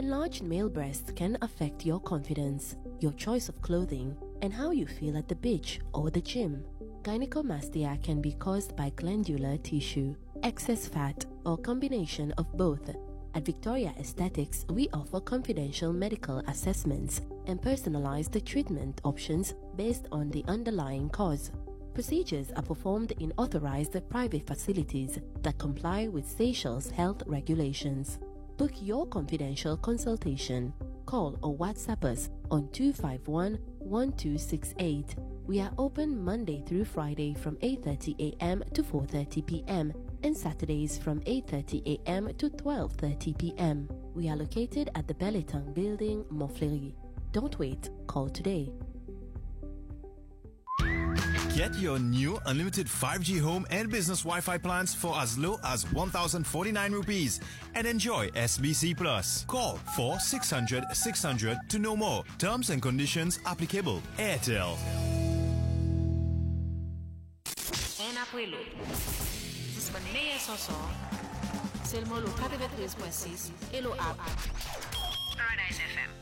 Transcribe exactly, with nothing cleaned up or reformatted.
Enlarged male breasts can affect your confidence, your choice of clothing, and how you feel at the beach or the gym. Gynecomastia can be caused by glandular tissue, excess fat, or combination of both. At Victoria Aesthetics, we offer confidential medical assessments and personalized treatment options based on the underlying cause. Procedures are performed in authorized private facilities that comply with Seychelles health regulations. Book your confidential consultation. Call or WhatsApp us on two five one, one two six eight. We are open Monday through Friday from eight thirty a m to four thirty p m and Saturdays from eight thirty a m to twelve thirty p m We are located at the Belletang Building, Montfleury. Don't wait, call today. Get your new unlimited five G home and business Wi-Fi plans for as low as one thousand forty-nine rupees and enjoy S B C Plus. Call four six hundred, six hundred to know more. Terms and conditions applicable. Airtel. En Apuelo. Zismaneye Soso. Selmolo quatre-vingt-treize point six. Hello App. Paradise F M.